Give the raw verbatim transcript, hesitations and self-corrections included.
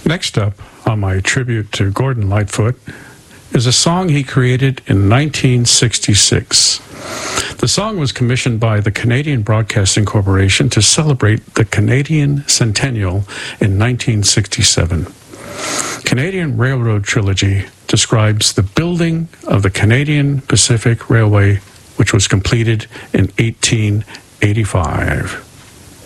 Next up on my tribute to Gordon Lightfoot is a song he created in nineteen sixty-six. The song was commissioned by the Canadian Broadcasting Corporation to celebrate the Canadian Centennial in nineteen sixty-seven. Canadian Railroad Trilogy describes the building of the Canadian Pacific Railway, which was completed in eighteen eighty-five.